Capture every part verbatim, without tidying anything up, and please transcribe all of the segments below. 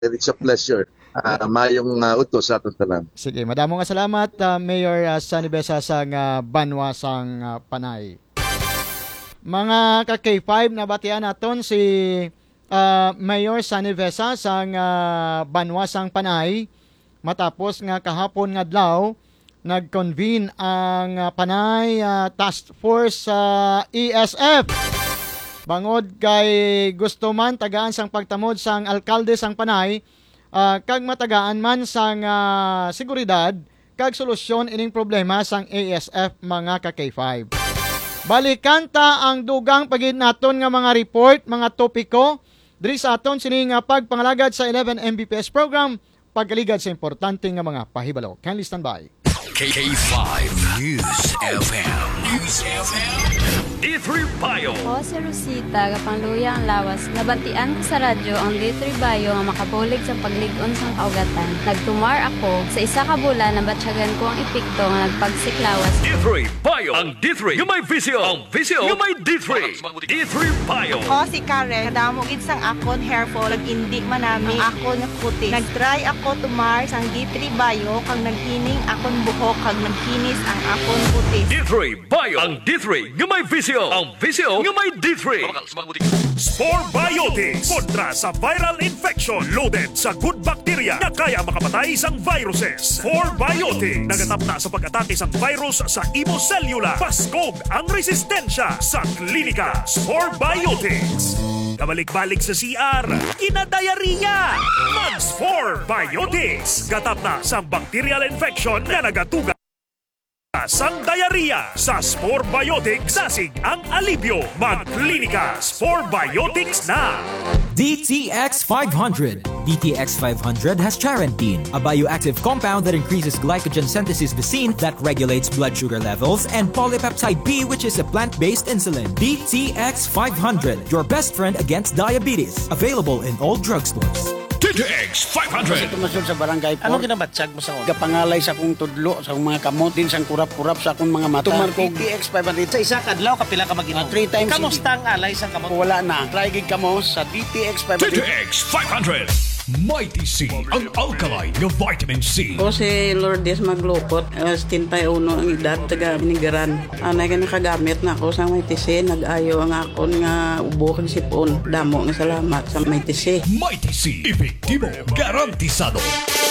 it's a pleasure. Uh, mayong uh, utos sa aton tanan. Sige, madamo nga salamat uh, Mayor uh, Sunny Besa sang uh, Banwasang uh, Panay. Mga ka K five na batian naton si uh, Mayor Sunny Besa sang uh, Banwasang Panay matapos nga kahapon nga adlaw nag-convene ang uh, Panay uh, Task Force sa uh, E S F. Bangod kay gusto man tagaan sang pagtamod sang alkalde sang Panay, uh, kag matagaan man sang uh, seguridad kag solusyon ining problema sang A S F mga ka K five. Balikan ta ang dugang pagid naton nga mga report, mga topiko diri sa aton sining uh, pagpangalagad sa eleven M B P S program, pagkaligad sa importante nga mga pahibalo. Kindly stand by. K five News F M. News F M. D three Bio. Ako si Rosita, kapangluya ang lawas. Nabatian ko sa radyo ang D three Bio nga makabulig sa pagligon sang kaugatan. Nagtumar ako sa isa ka bulan na batsyagan ko ang epekto nga nagpagsiklawas. D three Bio. Ang D three nga may visio. Ang visio nga may D three. D three Bio. Ako si Karen, kadamo gid sang akon hair fall, indi manami ang akon nga kutis. Nagtry ako tumar sang D three Bio kang naghining akon buhok kag nagkinis ang akon kutis. D three Bio. Ang D three nga may visio. Ang visio nga may D three. Spore Biotics kontra sa viral infection loaded sa good bacteria na kaya makapatay sang viruses. Spore Biotics nagatap na sa pag-atake sang virus sa imo cellula. Paskog ang resistensya sa klinika. Spore Biotics. Kabalik-balik sa C R, kinadayariya. Mag-Spore Biotics. Gatap na sa bacterial infection na nagatuga sang diarrhea. Sa Spore Biotics, sasig ang alibyo. Mag-klinika. Spore Biotics na. D T X five hundred. D T X five hundred has charantine, a bioactive compound that increases glycogen synthesis Vicine that regulates blood sugar levels, and polypeptide B, which is a plant-based insulin. D T X five hundred, your best friend against diabetes. Available in all drugstores. D T X five hundred. Kasi tumasyon sa barangay po. Ano ginabatsag mo sa ako? Kapangalay sa akong tudlo, sa akong mga kamot, din sa kurap-kurap sa akong mga mata. Tumar ko D T X five hundred. Sa isa kadlaw, kapila ka mag-inom. Uh, three times. Kamusta ang alay sa kamot? Wala na. Try gig kamo sa D T X five hundred. D T X five hundred. Mighty C, ang alkaline ng vitamin C. Ako si Lourdes Maglupot, alas tintayuno ang edad, taga Binigaran. Anay ka nakagamit na ako sa Mighty C, nag-ayo ang akon nga ubo kang sipon. Damo nga salamat sa Mighty C. Mighty C, epektibo, garantisado.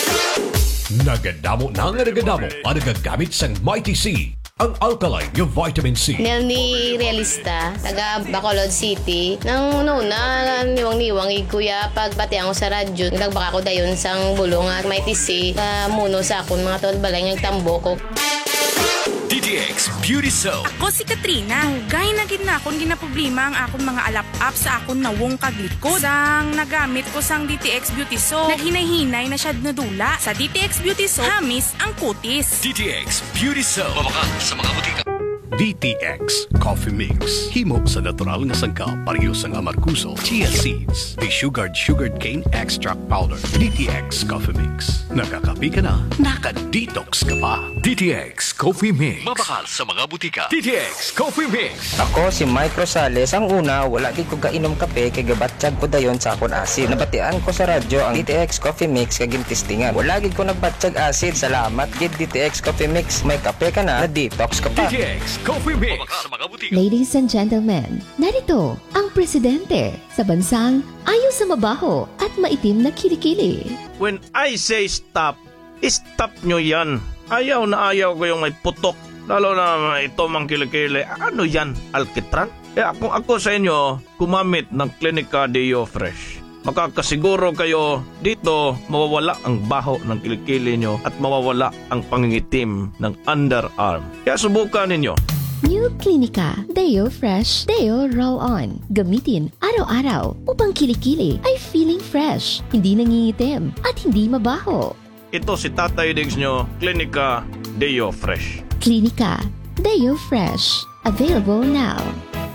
Nagadamo na nga nagadamo ang nagagamit sang Mighty C. Ang alkaline yung vitamin C. Nelny Realista, taga Bacolod City. Nang nuna, niwang-niwang ikuya pagbati ako sa radyo. Nagbaka ko dayon sang bulong at Mighty C. Uh, muno sa akon mga tol balay ng tambo ko. D T X Beauty Soap. Ako si Katrina. Gay na gid na akong ginaproblema ang akong mga alap-up sa akong nawong kaglikod. Sang nagamit ko sang D T X Beauty Soap, naghinay-hinay na siya nadula. Sa D T X Beauty Soap, hamis ang kutis. D T X Beauty Soap. Mabaka sa mga butika. D T X Coffee Mix. Himo sa natural nga sangkap, pareho sang amarkuso, chia seeds, de-sugared sugared cane extract powder. D T X Coffee Mix. Nakakapi ka na, naka-detox ka pa. D T X Coffee Mix. Mabakal sa mga butika. D T X Coffee Mix. Ako si Mike Rosales. Ang una, wala gid ko kainom kape kay gabatsyag ko dayon sa akon acid. Nabatian ko sa radyo ang D T X Coffee Mix kay gintistingan. Wala gid ko nagbatsyag acid. Salamat gid D T X Coffee Mix. May kape ka na, na-detox ka pa. D T X Coffee Mix. Ladies and gentlemen, narito ang presidente sa bansang ayaw sa mabaho at maitim na kilikili. When I say stop, stop nyo yan. Ayaw na ayaw ko yung may putok. Lalo na ito mang kilikili. Ano yan? Alkitran? Kaya kung ako sa inyo, kumamit ng Clinica Deo Fresh. Makakasiguro kayo dito mawawala ang baho ng kilikili nyo at mawawala ang pangingitim ng underarm. Kaya subukan ninyo. New Clinica Deo Fresh Deo Roll On. Gamitin araw-araw upang kilikili ay feeling fresh, hindi nangingitim at hindi mabaho. Ito si Tatay Diggs nyo, Clinica Deo Fresh. Clinica Deo Fresh. Available now.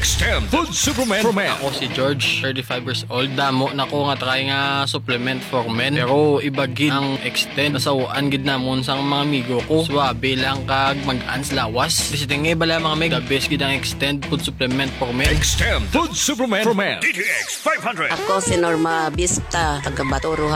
Extend Food Supplement for Men. Ako si George, thirty-five years old. Damo na ko nga try nga supplement for men. Pero iba gid ang extend. Nasawaan gid namon sang mga amigo ko. Swabe lang kag mag-ans lawas. Kasi tingay bala mga meg, the best gid ang extend food supplement for men. Extend Food Supplement for Men. D T X five hundred. Ako si Norma Vista, taga Baturo.